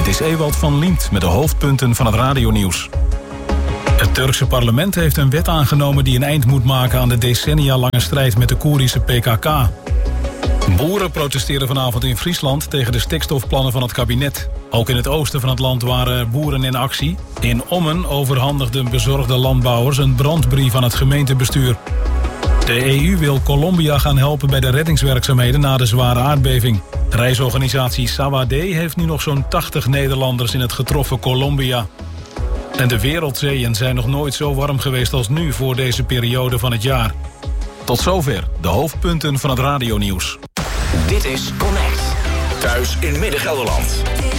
Dit is Ewald van Liemt met de hoofdpunten van het radionieuws. Het Turkse parlement heeft een wet aangenomen die een eind moet maken aan de decennia-lange strijd met de Koerdische PKK. Boeren protesteren vanavond in Friesland tegen de stikstofplannen van het kabinet. Ook in het oosten van het land waren boeren in actie. In Ommen overhandigden bezorgde landbouwers een brandbrief aan het gemeentebestuur. De EU wil Colombia gaan helpen bij de reddingswerkzaamheden na de zware aardbeving. De reisorganisatie Sawade heeft nu nog zo'n 80 Nederlanders in het getroffen Colombia. En de wereldzeeën zijn nog nooit zo warm geweest als nu voor deze periode van het jaar. Tot zover de hoofdpunten van het radionieuws. Dit is Connect. Thuis in Midden-Gelderland.